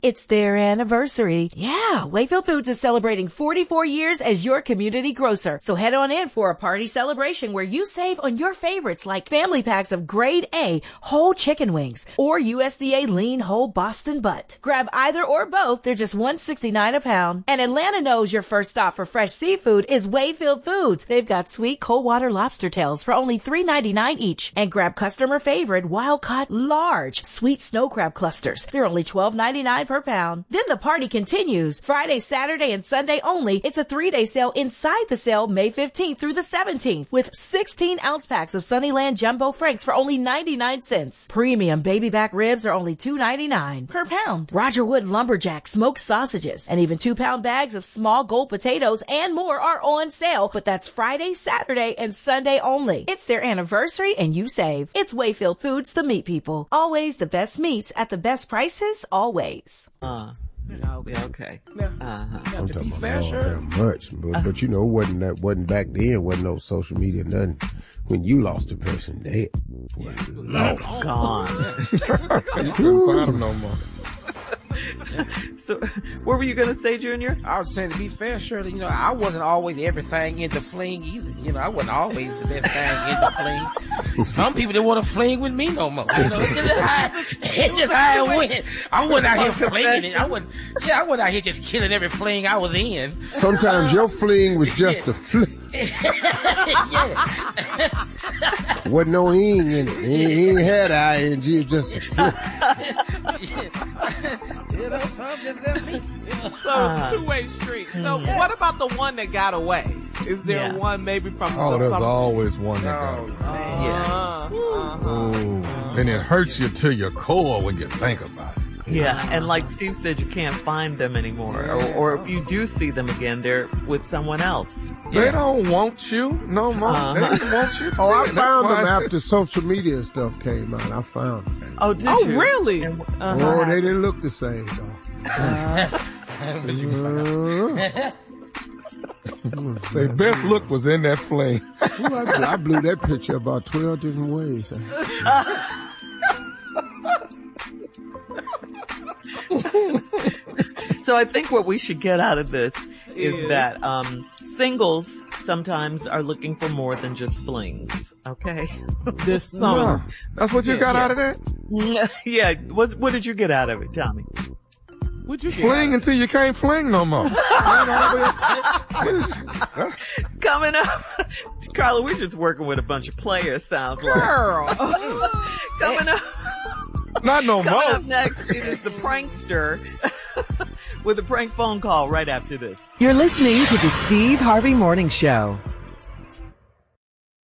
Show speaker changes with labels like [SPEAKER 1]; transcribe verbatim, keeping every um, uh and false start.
[SPEAKER 1] It's their anniversary. Yeah, Wayfield Foods is celebrating forty-four years as your community grocer. So head on in for a party celebration where you save on your favorites like family packs of grade A whole chicken wings or U S D A lean whole Boston butt. Grab either or both. They're just one sixty-nine a pound. And Atlanta knows your first stop for fresh seafood is Wayfield Foods. They've got sweet cold water lobster tails for only three ninety-nine each. And grab customer favorite wild caught large sweet snow crab clusters. They're only twelve ninety-nine per pound. Then the party continues. Friday, Saturday, and Sunday only. It's a three-day sale inside the sale May fifteenth through the seventeenth with sixteen ounce packs of Sunnyland Jumbo Franks for only ninety-nine cents. Premium baby back ribs are only two ninety-nine per pound. Roger Wood Lumberjack smoked sausages and even two pound bags of small gold potatoes and more are on sale. But that's Friday, Saturday, and Sunday only. It's their anniversary and you save. It's Wayfield Foods, the meat people. Always the best meats at the best prices, always.
[SPEAKER 2] Uh,
[SPEAKER 3] Okay.
[SPEAKER 2] okay.
[SPEAKER 3] Now,
[SPEAKER 2] Uh-huh.
[SPEAKER 3] now,
[SPEAKER 4] I'm
[SPEAKER 3] to
[SPEAKER 4] talking
[SPEAKER 3] be
[SPEAKER 4] about
[SPEAKER 3] fair,
[SPEAKER 4] all
[SPEAKER 3] sure.
[SPEAKER 4] that much, but, but you know, wasn't that wasn't back then? Wasn't no social media, nothing. When you lost a person, dead. Lord.
[SPEAKER 2] Gone.
[SPEAKER 5] You couldn't find them no more.
[SPEAKER 2] So, what were you going to say, Junior?
[SPEAKER 3] I was saying, to be fair, Shirley, you know, I wasn't always everything into fling either. You know, I wasn't always the best thing into fling. Some people didn't want to fling with me no more. You know, it's just how, it's just how it went. I wasn't out here flinging it. I wasn't, yeah, I wasn't out here just killing every fling I was in.
[SPEAKER 4] Sometimes your fling was just a fling. Wasn't no ing in it. He, he ain't had I N G, it was just a fling.
[SPEAKER 3] You know, some just left me. You know.
[SPEAKER 6] So,
[SPEAKER 2] Uh,
[SPEAKER 6] two-way street. So,
[SPEAKER 2] yeah.
[SPEAKER 6] what about the one that got away? Is there
[SPEAKER 2] Yeah.
[SPEAKER 6] one maybe from
[SPEAKER 5] Oh,
[SPEAKER 6] the
[SPEAKER 5] there's
[SPEAKER 6] some-
[SPEAKER 5] always one that got
[SPEAKER 3] Oh,
[SPEAKER 5] away.
[SPEAKER 3] man.
[SPEAKER 2] Yeah.
[SPEAKER 6] Uh-huh.
[SPEAKER 5] Ooh. And it hurts you to your core when you think about it.
[SPEAKER 2] Yeah, and like Steve said, you can't find them anymore. Or, or if you do see them again, they're with someone else.
[SPEAKER 5] They don't want you no more.
[SPEAKER 2] Uh-huh.
[SPEAKER 5] They don't want you.
[SPEAKER 4] Oh, I
[SPEAKER 5] That's
[SPEAKER 4] found
[SPEAKER 5] why-
[SPEAKER 4] them after social media stuff came out. I found them.
[SPEAKER 2] Oh, did
[SPEAKER 6] Oh,
[SPEAKER 2] you?
[SPEAKER 6] really?
[SPEAKER 2] And-
[SPEAKER 6] Uh-huh.
[SPEAKER 4] Oh, they didn't look the same, though. Uh,
[SPEAKER 5] Their best look was in that flame.
[SPEAKER 4] Ooh, I, blew, I blew that picture about twelve different ways.
[SPEAKER 2] So I think what we should get out of this is,
[SPEAKER 6] Is-
[SPEAKER 2] that um, singles sometimes are looking for more than just flings. Okay.
[SPEAKER 6] This summer.
[SPEAKER 5] That's what you
[SPEAKER 6] Yeah,
[SPEAKER 5] got
[SPEAKER 6] yeah.
[SPEAKER 5] out of that?
[SPEAKER 2] Yeah. What What did you get out of it, Tommy?
[SPEAKER 6] Would you
[SPEAKER 5] Fling until you can't fling no more.
[SPEAKER 2] Coming up, Carla, we're just working with a bunch of players. Sounds like.
[SPEAKER 6] Girl.
[SPEAKER 2] Coming up.
[SPEAKER 5] Not no
[SPEAKER 2] Coming
[SPEAKER 5] more.
[SPEAKER 2] up next, it is the prankster with a prank phone call right after this.
[SPEAKER 7] You're listening to the Steve Harvey Morning Show.